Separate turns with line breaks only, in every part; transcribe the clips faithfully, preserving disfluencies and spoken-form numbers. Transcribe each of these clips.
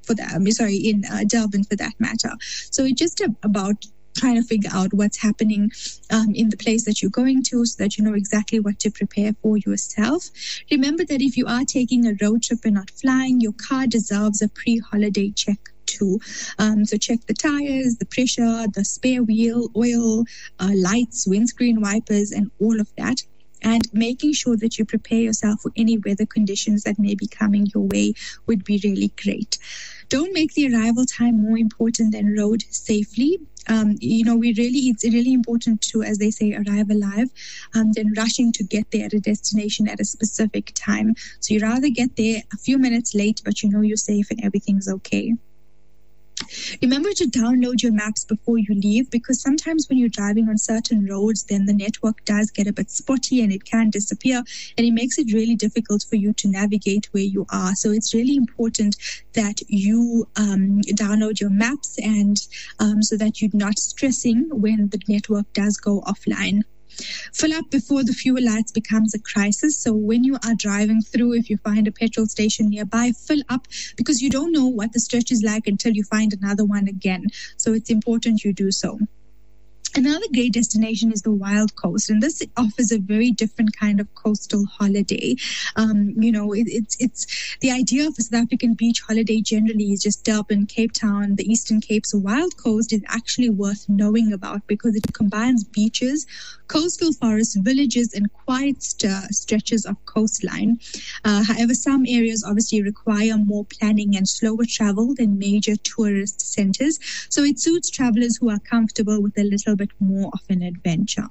for that. I'm sorry, in uh, Durban for that matter. So it's just a, about trying to figure out what's happening um, in the place that you're going to so that you know exactly what to prepare for yourself. Remember that if you are taking a road trip and not flying, your car deserves a pre-holiday check too. Um, so check the tires, the pressure, the spare wheel, oil, uh, lights, windscreen wipers, and all of that. And making sure that you prepare yourself for any weather conditions that may be coming your way would be really great. Don't make the arrival time more important than road safely. Um, you know, we really, it's really important to, as they say, arrive alive um, than rushing to get there at a destination at a specific time. So you rather get there a few minutes late, but you know you're safe and everything's okay. Remember to download your maps before you leave, because sometimes when you're driving on certain roads, then the network does get a bit spotty and it can disappear, and it makes it really difficult for you to navigate where you are. So it's really important that you um, download your maps and um, so that you're not stressing when the network does go offline. Fill up before the fuel lights becomes a crisis. So when you are driving through, if you find a petrol station nearby, fill up, because you don't know what the stretch is like until you find another one again. So it's important you do so. Another great destination is the Wild Coast, and this offers a very different kind of coastal holiday. Um, you know, it, it's it's the idea of a South African beach holiday generally is just Durban, Cape Town, the Eastern Cape. So Wild Coast is actually worth knowing about because it combines beaches, coastal forests, villages, and quiet st- stretches of coastline. Uh, however, some areas obviously require more planning and slower travel than major tourist centers. So it suits travelers who are comfortable with a little bit more of an adventure.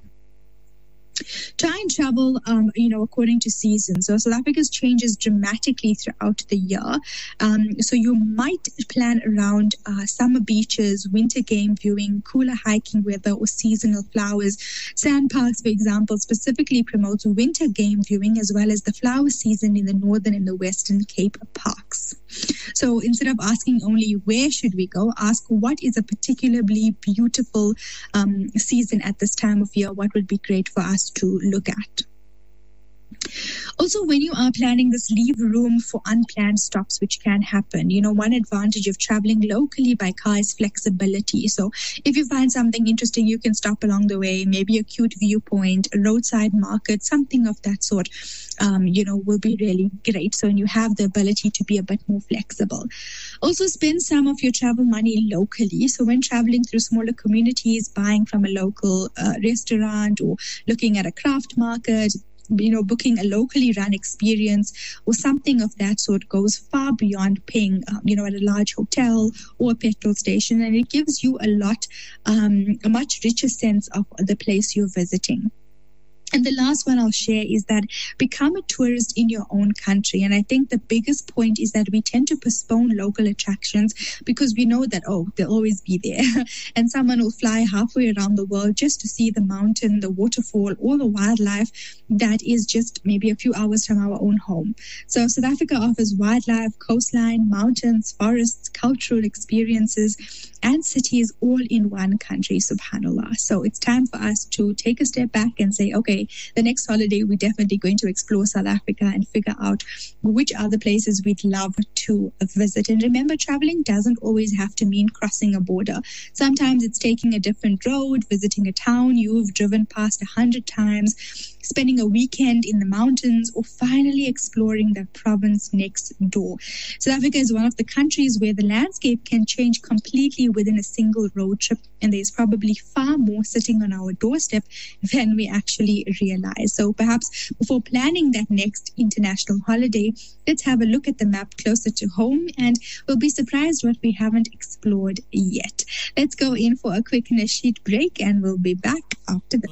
Try and travel, um, you know, according to seasons. So South Africa's changes dramatically throughout the year. Um, so you might plan around uh, summer beaches, winter game viewing, cooler hiking weather, or seasonal flowers. Sand Parks, for example, specifically promotes winter game viewing as well as the flower season in the Northern and the Western Cape parks. So instead of asking only where should we go, ask what is a particularly beautiful um, season at this time of year. What would be great for us to look at? Also, when you are planning this, leave room for unplanned stops, which can happen. You know, one advantage of traveling locally by car is flexibility. So if you find something interesting, you can stop along the way, maybe a cute viewpoint, a roadside market, something of that sort, um, you know, will be really great. So you have the ability to be a bit more flexible. Also, spend some of your travel money locally. So when traveling through smaller communities, buying from a local uh, restaurant or looking at a craft market, you know, booking a locally run experience or something of that sort goes far beyond paying, um, you know, at a large hotel or a petrol station. And it gives you a lot, um, a much richer sense of the place you're visiting. And the last one I'll share is that become a tourist in your own country. And I think the biggest point is that we tend to postpone local attractions because we know that, oh, they'll always be there. And someone will fly halfway around the world just to see the mountain, the waterfall, all the wildlife that is just maybe a few hours from our own home. So South Africa offers wildlife, coastline, mountains, forests, cultural experiences, and cities all in one country, subhanAllah. So it's time for us to take a step back and say, okay, the next holiday, we're definitely going to explore South Africa and figure out which other places we'd love to visit. And remember, traveling doesn't always have to mean crossing a border. Sometimes it's taking a different road, visiting a town you've driven past a hundred times, spending a weekend in the mountains, or finally exploring the province next door. South Africa is one of the countries where the landscape can change completely within a single road trip, and there's probably far more sitting on our doorstep than we actually realize. So perhaps before planning that next international holiday, let's have a look at the map closer to home, and we'll be surprised what we haven't explored yet. Let's go in for a quick nasheed break, and we'll be back after this.